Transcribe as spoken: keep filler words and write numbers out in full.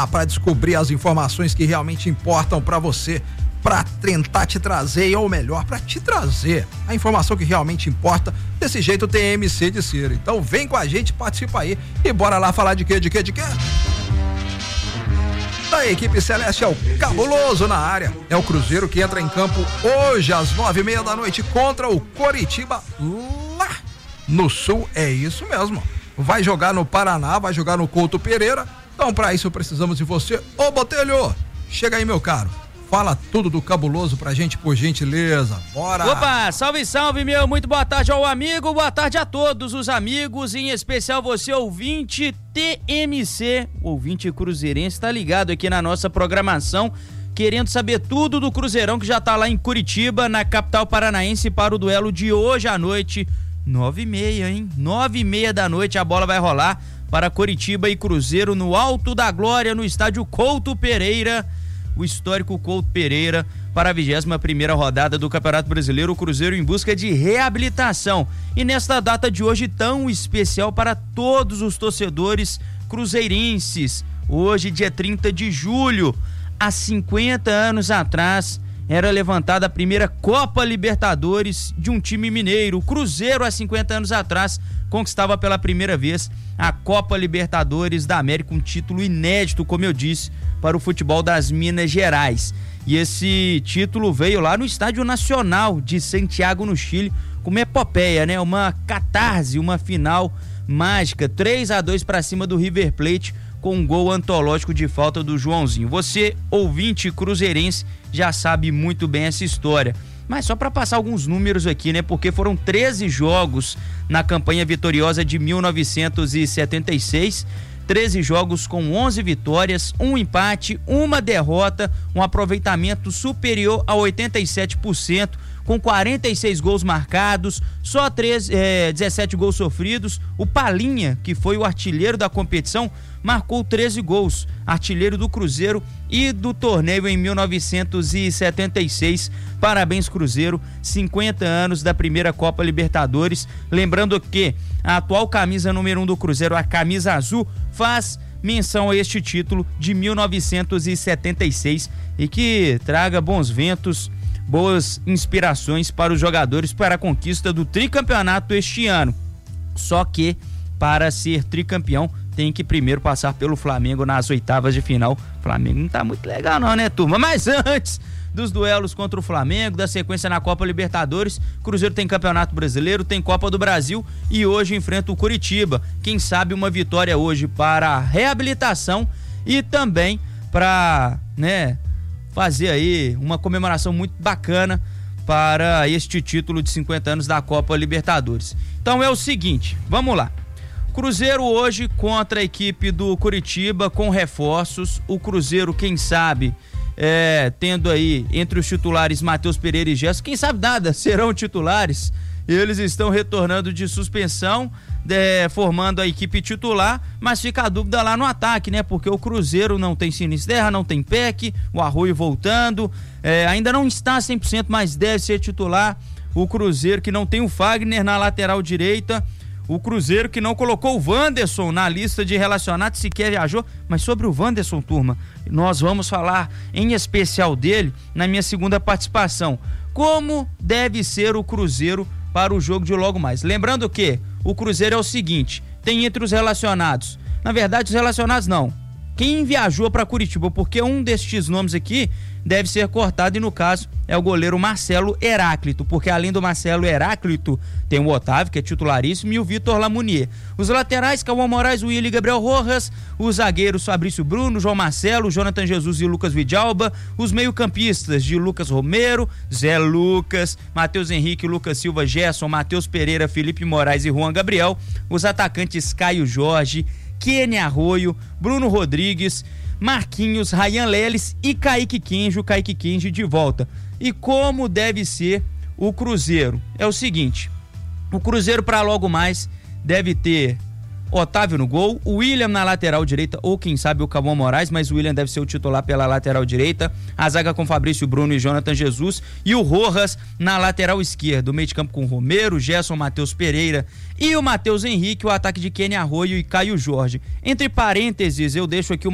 para descobrir as informações que realmente importam para você, para tentar te trazer, ou melhor, para te trazer a informação que realmente importa. Desse jeito tem M C de ser. Então vem com a gente, participa aí e bora lá falar de quê, de quê, de quê? Da equipe celeste é o Cabuloso na área. É o Cruzeiro que entra em campo hoje às nove e meia da noite contra o Coritiba lá no Sul. É isso mesmo. Vai jogar no Paraná, vai jogar no Couto Pereira. Então para isso precisamos de você. Ô Botelho, chega aí meu caro. Fala tudo do Cabuloso pra gente, por gentileza. Bora! Opa, salve, salve, meu. Muito boa tarde ao amigo, boa tarde a todos os amigos, em especial você, ouvinte T M C, ouvinte cruzeirense, tá ligado aqui na nossa programação, querendo saber tudo do Cruzeirão que já tá lá em Curitiba, na capital paranaense, para o duelo de hoje à noite, nove e meia, hein? Nove e meia da noite a bola vai rolar para Curitiba e Cruzeiro no Alto da Glória, no estádio Couto Pereira. O histórico Couto Pereira para a vigésima primeira rodada do Campeonato Brasileiro, o Cruzeiro em busca de reabilitação. E nesta data de hoje tão especial para todos os torcedores cruzeirenses, hoje dia trinta de julho, há cinquenta anos atrás, era levantada a primeira Copa Libertadores de um time mineiro. O Cruzeiro, há cinquenta anos atrás, conquistava pela primeira vez a Copa Libertadores da América, um título inédito, como eu disse, para o futebol das Minas Gerais. E esse título veio lá no Estádio Nacional de Santiago, no Chile, com uma epopeia, né? Uma catarse, uma final mágica, três a dois para cima do River Plate, com um gol antológico de falta do Joãozinho. Você, ouvinte cruzeirense, já sabe muito bem essa história. Mas só para passar alguns números aqui, né? Porque foram treze jogos na campanha vitoriosa de mil novecentos e setenta e seis, treze jogos com onze vitórias, um empate, uma derrota, um aproveitamento superior a oitenta e sete por cento, com quarenta e seis gols marcados, só treze, é, dezessete gols sofridos. O Palinha, que foi o artilheiro da competição, marcou treze gols, artilheiro do Cruzeiro e do torneio em mil novecentos e setenta e seis. Parabéns, Cruzeiro, cinquenta anos da primeira Copa Libertadores. Lembrando que a atual camisa número um do Cruzeiro, a camisa azul, faz menção a este título de mil novecentos e setenta e seis e que traga bons ventos, boas inspirações para os jogadores para a conquista do tricampeonato este ano. Só que para ser tricampeão tem que primeiro passar pelo Flamengo nas oitavas de final. O Flamengo não tá muito legal não, né, turma? Mas antes dos duelos contra o Flamengo, da sequência na Copa Libertadores, Cruzeiro tem Campeonato Brasileiro, tem Copa do Brasil e hoje enfrenta o Curitiba. Quem sabe uma vitória hoje para a reabilitação e também para, né, fazer aí uma comemoração muito bacana para este título de cinquenta anos da Copa Libertadores. Então é o seguinte, vamos lá. Cruzeiro hoje contra a equipe do Curitiba com reforços. O Cruzeiro, quem sabe, é, tendo aí entre os titulares Matheus Pereira e Gerson, quem sabe nada, serão titulares. Eles estão retornando de suspensão, é, formando a equipe titular, mas fica a dúvida lá no ataque, né? Porque o Cruzeiro não tem Sinisterra, não tem Peck, o Arroio voltando, é, ainda não está cem por cento, mas deve ser titular. O Cruzeiro que não tem o Fagner na lateral direita. O Cruzeiro que não colocou o Wanderson na lista de relacionados, sequer viajou. Mas sobre o Wanderson, turma, nós vamos falar em especial dele na minha segunda participação. Como deve ser o Cruzeiro para o jogo de logo mais? Lembrando que o Cruzeiro é o seguinte, tem entre os relacionados, na verdade os relacionados não, quem viajou para Curitiba, porque um destes nomes aqui deve ser cortado e no caso é o goleiro Marcelo Heráclito, porque além do Marcelo Heráclito tem o Otávio, que é titularíssimo, e o Vitor Lamounier. Os laterais, Cauã Moraes, Willian e Gabriel Rojas, os zagueiros Fabrício Bruno, João Marcelo, Jonathan Jesus e Lucas Vidalba, os meio-campistas de Lucas Romero, Zé Lucas, Matheus Henrique, Lucas Silva, Gerson, Matheus Pereira, Felipe Moraes e Juan Gabriel, os atacantes Caio Jorge, Kenny Arroio, Bruno Rodrigues, Marquinhos, Ryan Leles e Kaique Kenjo, Kaique Kenjo de volta. E como deve ser o Cruzeiro? É o seguinte, o Cruzeiro para logo mais deve ter Otávio no gol, o William na lateral direita, ou quem sabe o Cauã Moraes, mas o William deve ser o titular pela lateral direita, a zaga com Fabrício Bruno e Jonathan Jesus, e o Rojas na lateral esquerda, o meio de campo com Romero, Gerson, Matheus Pereira e o Matheus Henrique, o ataque de Kenny Arroio e Caio Jorge. Entre parênteses, eu deixo aqui uma